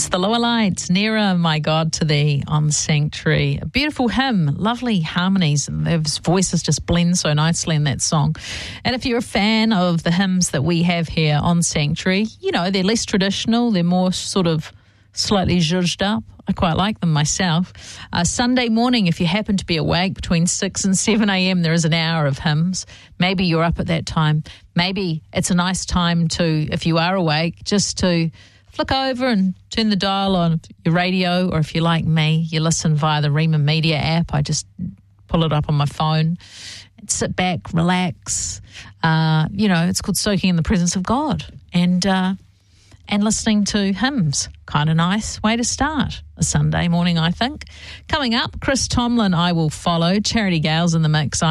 The Lower Lights, Nearer, My God, to Thee on Sanctuary. A beautiful hymn, lovely harmonies, and their voices just blend so nicely in that song. And if you're a fan of the hymns that we have here on Sanctuary, you know, they're less traditional, they're more sort of slightly zhuzhed up. I quite like them myself. Sunday morning, if you happen to be awake between 6 and 7 a.m, there is an hour of hymns. Maybe you're up at that time. Maybe it's a nice time to, if you are awake, just to flick over and turn the dial on your radio, or if you're like me, you listen via the Rima Media app. I just pull it up on my phone and sit back, relax. You know, it's called soaking in the presence of God and listening to hymns. Kind of nice way to start a Sunday morning, I think. Coming up, Chris Tomlin, I Will Follow. Charity Gale's in the mix.